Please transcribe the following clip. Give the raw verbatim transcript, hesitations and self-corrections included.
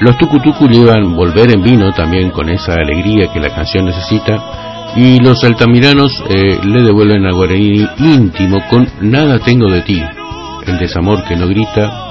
Los tucutucu llevan Volver en Vino también con esa alegría que la canción necesita, y los altamiranos eh, le devuelven a Guaraní Íntimo con Nada tengo de ti, el desamor que no grita,